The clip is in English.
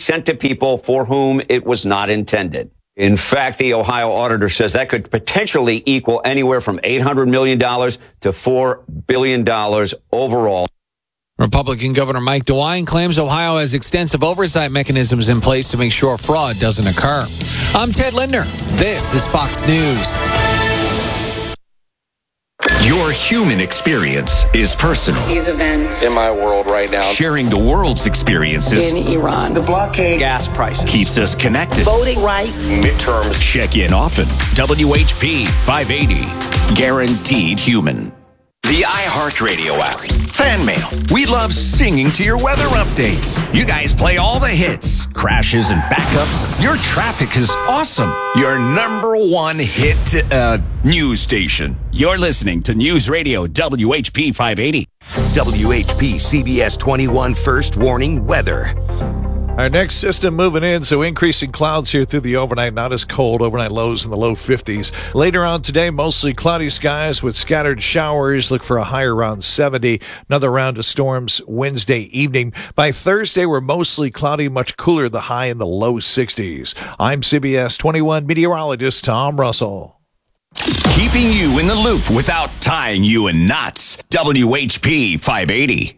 sent to people for whom it was not intended. In fact, the Ohio auditor says that could potentially equal anywhere from $800 million to $4 billion overall. Republican Governor Mike DeWine claims Ohio has extensive oversight mechanisms in place to make sure fraud doesn't occur. I'm Ted Linder. This is Fox News. Your human experience is personal. These events in my world right now. Sharing the world's experiences in Iran, the blockade, gas prices, keeps us connected. Voting rights, midterms. Check in often. WHP 580. Guaranteed human. The iHeartRadio app. Fan mail. We love singing to your weather updates. You guys play all the hits, crashes, and backups. Your traffic is awesome. Your number one hit news station. You're listening to News Radio WHP 580. WHP CBS 21 First Warning Weather. Our next system moving in, so increasing clouds here through the overnight. Not as cold. Overnight lows in the low 50s. Later on today, mostly cloudy skies with scattered showers. Look for a high around 70. Another round of storms Wednesday evening. By Thursday, we're mostly cloudy, much cooler. The high in the low 60s. I'm CBS 21 meteorologist Tom Russell. Keeping you in the loop without tying you in knots. WHP 580.